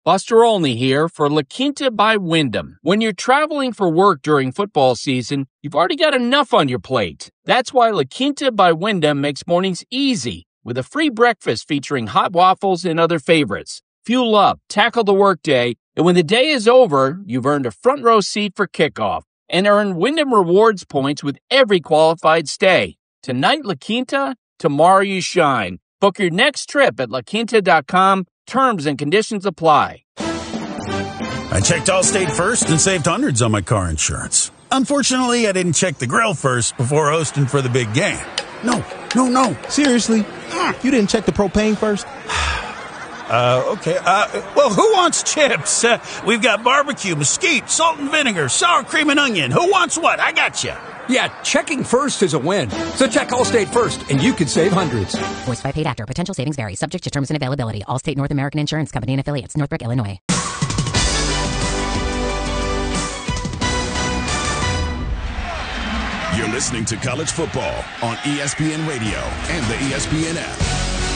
Buster Olney here for La Quinta by Wyndham. When you're traveling for work during football season, you've already got enough on your plate. That's why La Quinta by Wyndham makes mornings easy with a free breakfast featuring hot waffles and other favorites. Fuel up, tackle the workday, and when the day is over, you've earned a front row seat for kickoff and earn Wyndham Rewards points with every qualified stay. Tonight, La Quinta, tomorrow you shine. Book your next trip at laquinta.com. Terms and conditions apply. I checked Allstate first and saved hundreds on my car insurance. Unfortunately, I didn't check the grill first before hosting for the big game. No. Seriously? You didn't check the propane first? Okay. Well, who wants chips? We've got barbecue, mesquite, salt and vinegar, sour cream and onion. Who wants what? I got you. Yeah, checking first is a win. So check Allstate first, and you could save hundreds. Voiced by paid actor. Potential savings vary. Subject to terms and availability. Allstate North American Insurance Company and affiliates. Northbrook, Illinois. You're listening to College Football on ESPN Radio and the ESPN app.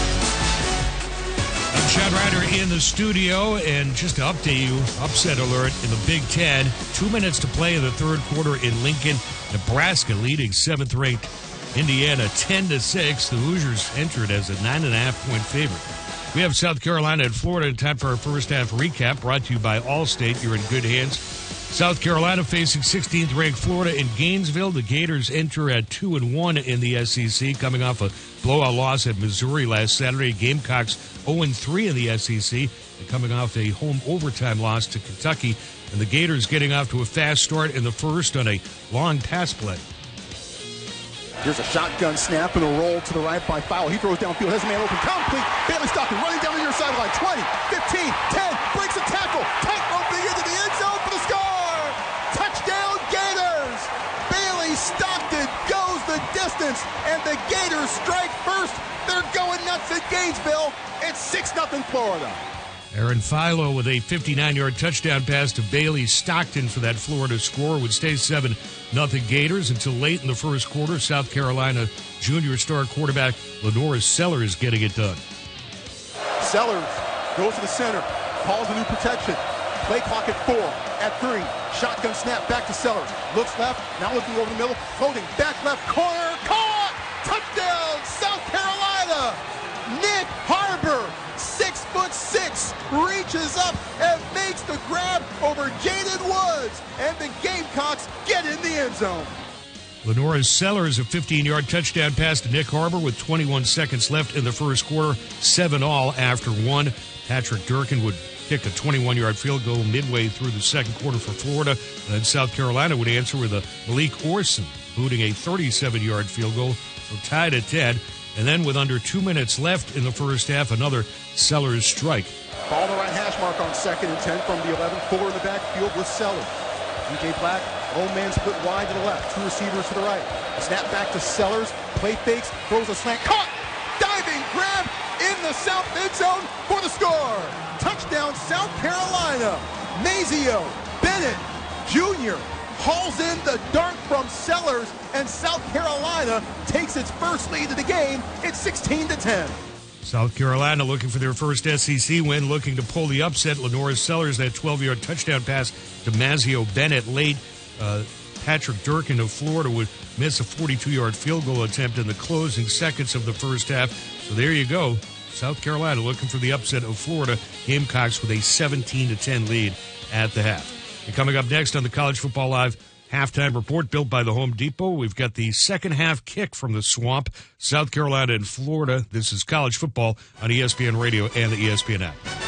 I'm Chad Ryder in the studio, and just to update you, upset alert in the Big Ten. 2 minutes to play in the third quarter in Lincoln. Nebraska leading 7th-ranked Indiana 10-6. The Hoosiers entered as a 9.5-point favorite. We have South Carolina and Florida in time for our first half recap, brought to you by Allstate. You're in good hands. South Carolina facing 16th-ranked Florida in Gainesville. The Gators enter at 2-1 in the SEC, coming off a blowout loss at Missouri last Saturday. Gamecocks 0-3 in the SEC, coming off a home overtime loss to Kentucky. And the Gators getting off to a fast start in the first on a long pass play. Here's a shotgun snap and a roll to the right by Fowler. He throws downfield, has a man open, complete. Bailey Stockton running down the near sideline. 20, 15, 10, breaks a tackle. Tightroping into the end zone for the score. Touchdown Gators. Bailey Stockton goes the distance, and the Gators strike first. They're going nuts at Gainesville. It's 6-0 Florida. Aaron Philo with a 59-yard touchdown pass to Bailey Stockton for that Florida score. Would stay 7-0 Gators until late in the first quarter. South Carolina junior star quarterback Lenora Sellers getting it done. Sellers goes to the center, calls a new protection. Play clock at 4, at 3. Shotgun snap back to Sellers. Looks left, now looking over the middle. Floating back left corner. Caught! Touchdown, South Carolina! Nick Harbor, 6'6", reaches up and makes the grab over Jaden Woods. And the Gamecocks get in the end zone. Lenora Sellers, a 15-yard touchdown pass to Nick Harbor with 21 seconds left in the first quarter. 7-all after one. Patrick Durkin would kick a 21-yard field goal midway through the second quarter for Florida. And then South Carolina would answer with a Malik Orson booting a 37-yard field goal, so tied at 10. And then with under 2 minutes left in the first half, another Sellers strike. Ball on the right hash mark on 2nd and 10 from the 11. Fuller in the backfield with Sellers. DJ Black, old man split wide to the left. 2 receivers to the right. Snap back to Sellers. Play fakes, throws a slant. Caught! Diving grab in the south end zone for the score. Touchdown, South Carolina. Mazio Bennett Jr. hauls in the dart from Sellers, and South Carolina takes its first lead of the game. It's 16-10. South Carolina looking for their first SEC win, looking to pull the upset. Lenora Sellers, that 12-yard touchdown pass to Mazio Bennett late. Patrick Durkin of Florida would miss a 42-yard field goal attempt in the closing seconds of the first half. So there you go. South Carolina looking for the upset of Florida. Gamecocks with a 17-10 lead at the half. And coming up next on the College Football Live halftime report built by the Home Depot, we've got the second half kick from the Swamp, South Carolina and Florida. This is college football on ESPN Radio and the ESPN app.